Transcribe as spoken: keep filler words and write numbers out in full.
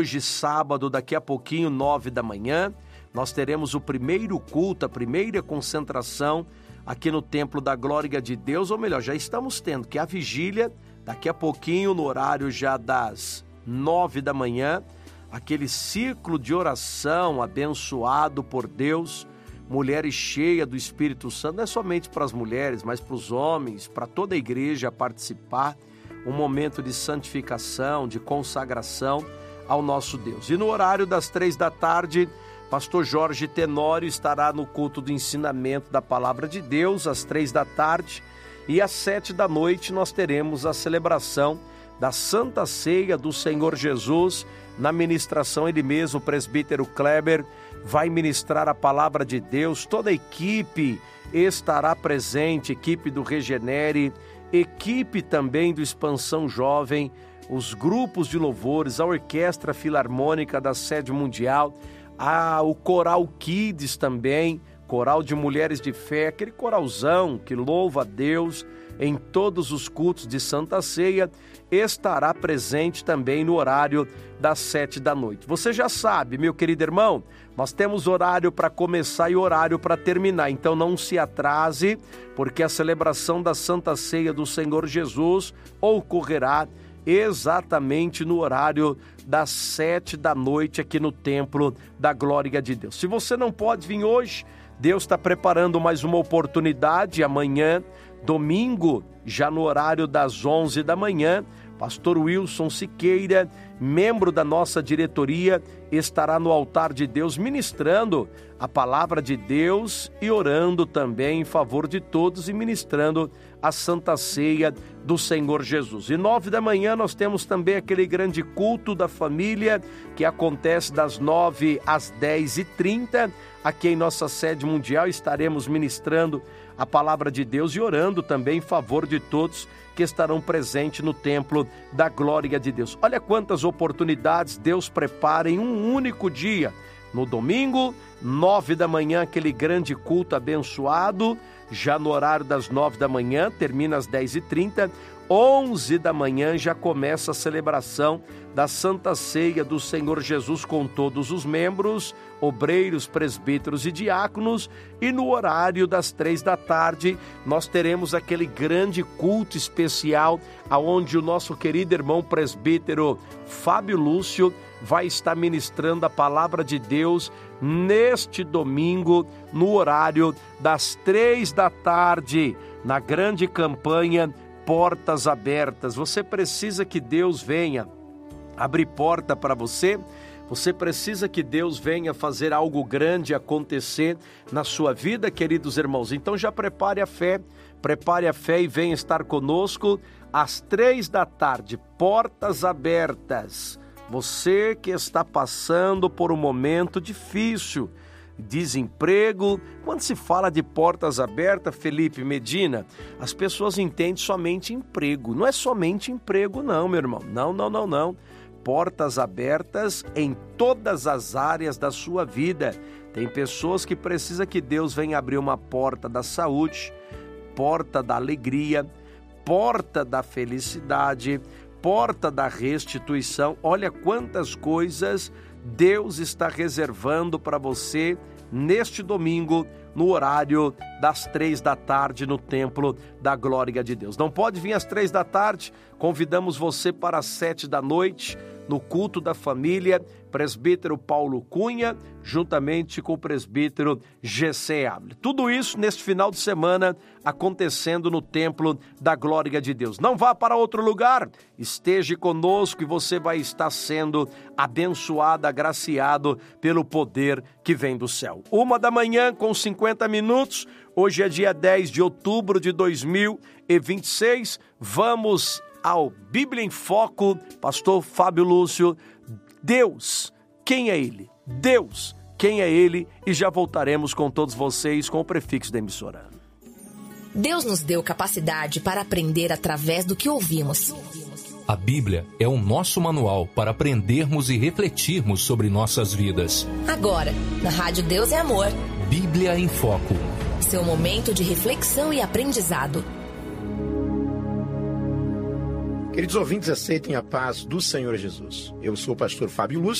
Hoje, sábado, daqui a pouquinho, nove da manhã, nós teremos o primeiro culto, a primeira concentração aqui no Templo da Glória de Deus, ou melhor, já estamos tendo, que é a vigília, daqui a pouquinho, no horário já das nove da manhã, aquele ciclo de oração abençoado por Deus, mulheres cheias do Espírito Santo, não é somente para as mulheres, mas para os homens, para toda a igreja participar, um momento de santificação, de consagração ao nosso Deus. E no horário das três da tarde, pastor Jorge Tenório estará no culto do ensinamento da Palavra de Deus, às três da tarde, e às sete da noite nós teremos a celebração da Santa Ceia do Senhor Jesus. Na ministração, ele mesmo, o presbítero Kleber, vai ministrar a Palavra de Deus. Toda a equipe estará presente, equipe do Regenere, equipe também do Expansão Jovem, os grupos de louvores, a Orquestra Filarmônica da Sede Mundial, a, o Coral Kids também, Coral de Mulheres de Fé, aquele coralzão que louva a Deus em todos os cultos de Santa Ceia, estará presente também no horário das sete da noite. Você já sabe, meu querido irmão, nós temos horário para começar e horário para terminar, então não se atrase, porque a celebração da Santa Ceia do Senhor Jesus ocorrerá exatamente no horário das sete da noite aqui no Templo da Glória de Deus. Se você não pode vir hoje, Deus está preparando mais uma oportunidade. Amanhã, domingo, já no horário das onze da manhã, pastor Wilson Siqueira, membro da nossa diretoria, estará no altar de Deus ministrando a palavra de Deus e orando também em favor de todos e ministrando a Santa Ceia do Senhor Jesus. E nove da manhã nós temos também aquele grande culto da família que acontece das nove às dez e trinta. Aqui em nossa sede mundial estaremos ministrando a palavra de Deus e orando também em favor de todos que estarão presentes no Templo da Glória de Deus. Olha quantas oportunidades Deus prepara em um único dia. No domingo, nove da manhã, aquele grande culto abençoado, já no horário das nove da manhã, termina às dez e trinta, onze da manhã já começa a celebração da Santa Ceia do Senhor Jesus com todos os membros, obreiros, presbíteros e diáconos, e no horário das três da tarde nós teremos aquele grande culto especial aonde o nosso querido irmão presbítero Fábio Lúcio vai estar ministrando a palavra de Deus neste domingo no horário das três da tarde, na grande campanha Portas Abertas. Você precisa que Deus venha abrir porta para você, você precisa que Deus venha fazer algo grande acontecer na sua vida, queridos irmãos. Então já prepare a fé, prepare a fé e venha estar conosco às três da tarde, Portas Abertas. Você que está passando por um momento difícil, desemprego. Quando se fala de portas abertas, Felipe Medina, as pessoas entendem somente emprego. Não é somente emprego não, meu irmão. Não, não, não, não. Portas abertas em todas as áreas da sua vida. Tem pessoas que precisam que Deus venha abrir uma porta da saúde, porta da alegria, porta da felicidade, porta da restituição. Olha quantas coisas Deus está reservando para você neste domingo, no horário das três da tarde, no Templo da Glória de Deus. Não pode vir às três da tarde? Convidamos você para as sete da noite, no culto da família, presbítero Paulo Cunha, juntamente com o presbítero G C Ávila. Tudo isso neste final de semana acontecendo no Templo da Glória de Deus. Não vá para outro lugar, esteja conosco e você vai estar sendo abençoado, agraciado pelo poder que vem do céu. Uma da manhã com cinquenta minutos, hoje é dia dez de outubro de dois mil e vinte e seis, vamos ao Bíblia em Foco, pastor Fábio Lúcio. Deus, quem é Ele? Deus, quem é Ele? E já voltaremos com todos vocês com o prefixo da emissora. Deus nos deu capacidade para aprender através do que ouvimos. A Bíblia é o nosso manual para aprendermos e refletirmos sobre nossas vidas. Agora, na Rádio Deus é Amor. Bíblia em Foco. Seu momento de reflexão e aprendizado. Queridos ouvintes, aceitem a paz do Senhor Jesus. Eu sou o pastor Fábio Lúcio.